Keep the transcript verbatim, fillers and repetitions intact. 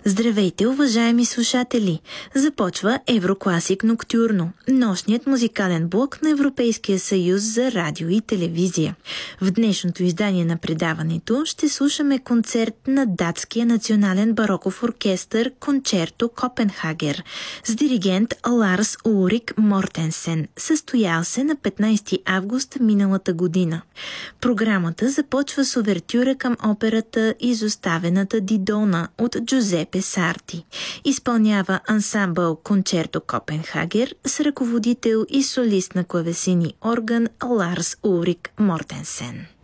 Здравейте, уважаеми слушатели! Започва Еврокласик Ноктюрно, нощният музикален блок на Европейския съюз за радио и телевизия. В днешното издание на предаването ще слушаме концерт на датския национален бароков оркестър Кончерто Копенхагер с диригент Ларс Улрик Мортенсен, състоял се на петнайсети август миналата година. Програмата започва с увертюра към операта "Изоставената Дидона" от Джузепе Сарти. Изпълнява ансамбъл Кончерто Копенхагер с ръководител и солист на клавесин и орган Ларс Улрик Мортенсен.